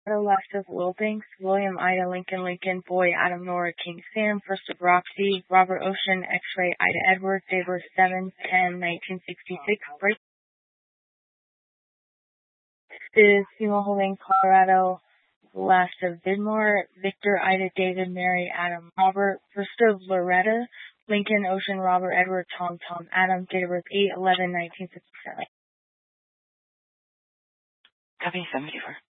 Last of Wilbanks, William Ida Lincoln Lincoln, Boy Adam Nora King Sam, First of Roxy, Robert Ocean, X-Ray Ida Edward, Favor 7/10/1966, Break is Seymour Holding, Colorado, Last of Vidmore, Victor Ida David Mary Adam Robert, First of Loretta, Lincoln Ocean Robert Edward Tom Adam, date of birth 8/11/1957. Copy 74.